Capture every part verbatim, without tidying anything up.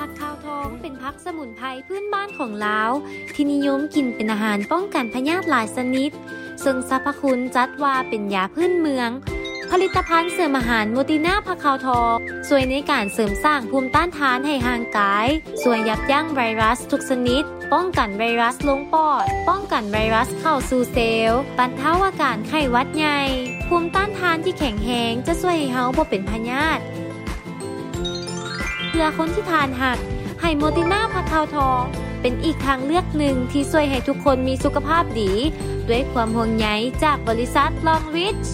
กขาวทองเป็นผักสมุนไพรพื้นบ้านของลาวที่นิยมกินเป็นอาหารป้องกันพยาธิหลายชนิดซึ่งสรรพคุณจัดว่าเป็นยาพื้นเมืองผลิตภัณฑ์เสริมอาหารโมติน่าผักขาวทองช่วยในการเสริมสร้างภูมิต้านทานให้ร่างกายช่วยยับยั้งไวรัสทุกชนิดป้องกันไวรัสลงปอดป้องกันไวรัสเข้าสู่เซลล์บรรเทาอาการไข้หวัดใหญ่ภูมิต้านทานที่แข็งแรงจะช่วยให้เฮาบ่เป็นพยาธิเพื่อคนที่ทานหักไฮโมติน่าผักขาวทองเป็นอีกทางเลือกหนึ่งที่ช่วยให้ทุกคนมีสุขภาพดีด้วยความห่วงใยจากบริษัทลองริช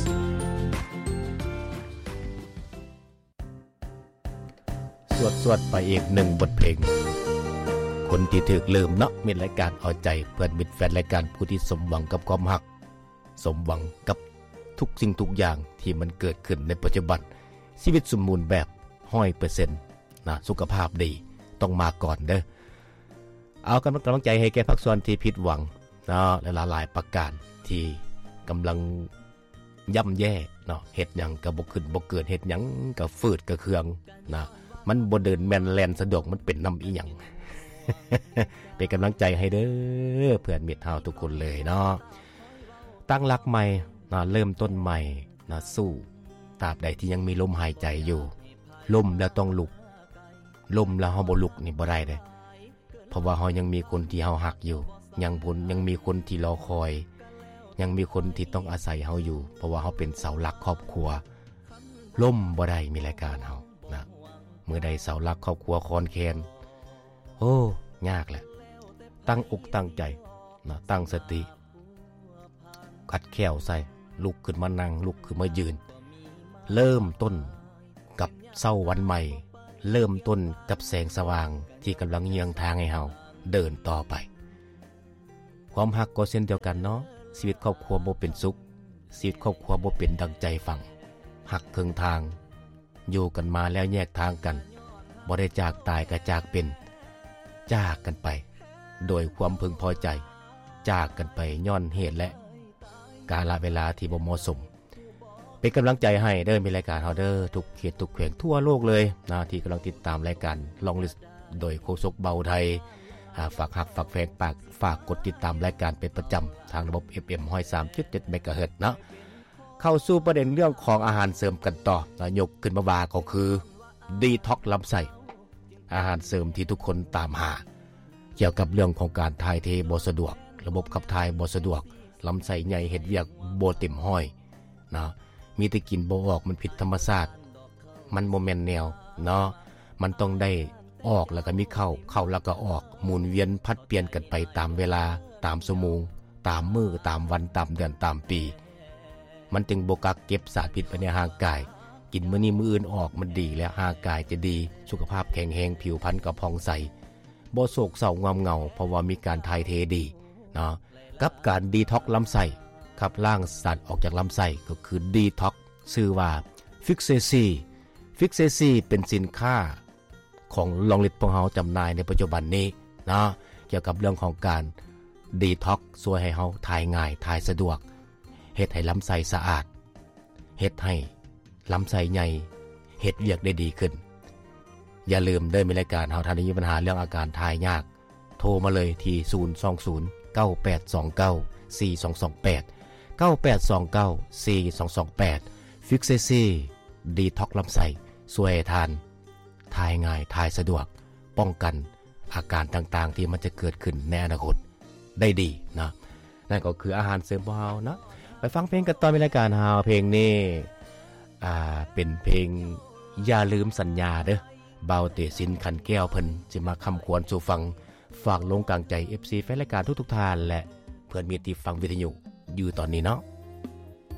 สวดสวดไปอีกหนึ่งบทเพลงคนที่ถึกลืมเนาะมีรายการเอาใจเพื่อนมิตรแฟนรายการผู้ที่สมหวังกับความหักสมหวังกับทุกสิ่งทุกอย่างที่มันเกิดขึ้นในปัจจุบันชีวิตสมบูรณ์แบบ ร้อยเปอร์เซ็นต์ นะสุขภาพดีต้องมาก่อนเด้อเอากำลังใจให้แก่ภาคส่วนที่ผิดหวังเนาะหลายๆประการที่กำลังย่ำแย่เนาะเฮ็ดหยังก็บ่ขึ้นบ่เกิดเฮ็ดหยังก็ฝืดก็เคืองนะมันบ่เดินแม่นแล่นสะดวกมันเป็นนำอีหยัง เป็นกำลังใจให้เด้อเพื่อนมิตรเฮาทุกคนเลยเนาะตั้งหลักใหม่นะเริ่มต้นใหม่นะสู้ตราบใดที่ยังมีลมหายใจอยู่ลมแล้วต้องลุกลมแล้วเฮาบ่ลุกนี่บ่ได้เด้เพราะว่าเฮายังมีคนที่เฮาฮักอยู่ยังผลยังมีคนที่รอคอยยังมีคนที่ต้องอาศัยเฮาอยู่เพราะว่าเฮาเป็นเสาหลักครอบครัวล่มบ่ได้มีรายการเฮานะเมื่อใดเสาหลักครอบครัวคอนแคนโอ้ยากแหละตั้งอกตั้งใจนะตั้งสติขัดแข้วใส่ลุกขึ้นมานั่งลุกขึ้นมายืนเริ่มต้นกับเช้าวันใหม่เริ่มต้นกับแสงสว่างที่กำลังเยียงทางให้เฮาเดินต่อไปความฮักก็เช่นเดียวกันเนาะชีวิตครอบครัวบ่เป็นสุขชีวิตครอบครัวบ่เป็นดังใจฝังหักครึ่งทางอยู่กันมาแล้วแยกทางกันบ่ได้จากตายก็จากเป็นจากกันไปโดยความพึงพอใจจากกันไปย้อนเหตุและกาลเวลาที่บ่เหมาะสมเป็นกำลังใจให้เด้อมีรายการเฮาเด้อทุกเขตทุกแขวงทั่วโลกเลยนะที่กำลังติดตามรายการลองลิสต์โดยโคศกเบาไทยฝากหักฝากแฟนปากฝากกดติดตามรายการเป็นประจำทางระบบ เอฟ เอ็ม หนึ่งร้อยสามจุดเจ็ด เมกะเฮิรตซ์เนาะเข้าสู่ประเด็นเรื่องของอาหารเสริมกันต่อยกขึ้นมาว่าก็คือดีท็อกซ์ลำไส้อาหารเสริมที่ทุกคนตามหาเกี่ยวกับเรื่องของการถ่ายเทบ่สะดวกระบบขับถ่ายบ่สะดวกลำไส้ใหญ่เฮ็ดเวียกบ่เต็มห้อยนะมีแต่กินบ่ออกมันผิดธรรมชาติมันบ่แม่นแนวเนาะมันต้องได้ออกแล้วก็มีเข้าเข้าแล้วก็ออกหมุนเวียนพัดเปลี่ยนกันไปตามเวลาตามชั่วโมงตามมื้อตามวันตามเดือนตามปีมันจึงบ่กักเก็บสารพิษไว้ในร่างกายกินมื้อนี้มื้ออื่นออกมันดีแล้วร่างกายจะดีสุขภาพแข็งแรงผิวพรรณก็ผ่องใสบ่โศกเศร้างอมเหงาเพราะว่ามีการถ่ายเทดีเนาะกับการดีท็อกซ์ลำไส้ขับล้างสารออกจากลำไส้ก็คือดีท็อกซ์ชื่อว่าฟิกเซซีฟิกเซซีเป็นสินค้าของลองลิตพวกเฮาจำหน่ายในปัจจุบันนี้เนาะเกี่ยวกับเรื่องของการดีท็อกซ์ช่วยให้เฮาถ่ายง่ายถ่ายสะดวกเฮ็ดให้ลำไส้สะอาดเฮ็ดให้ลำไส้ใหญ่เฮ็ดเวียกได้ดีขึ้นอย่าลืมเด้อมีรายการเฮาถ้ามีปัญหาเรื่องอาการถ่ายยากโทรมาเลยที่ศูนย์ สอง ศูนย์ เก้า แปด สอง เก้า สี่ สอง สอง แปด เก้า แปด สอง เก้า สี่ สอง สอง แปดฟิกเซซี่ดีท็อกซ์ลำไส้ช่วยให้ทานถ่ายง่ายถ่ายสะดวกป้องกันอาการต่างๆที่มันจะเกิดขึ้นในอนาคตได้ดีนะนั่นก็คืออาหารเสริมของเรานะไปฟังเพลงกันต่อในรายการเฮาเพลงนี้อ่าเป็นเพลงอย่าลืมสัญญาเด้อเบาเตสินขันแก้วเพิ่นสิมาคำควรสู่ฟังฝากลงกลางใจ เอฟ ซี แฟนรายการทุกๆท่านและเพื่อนมิตรที่ฟังวิทยุอยู่ตอนนี้เนาะ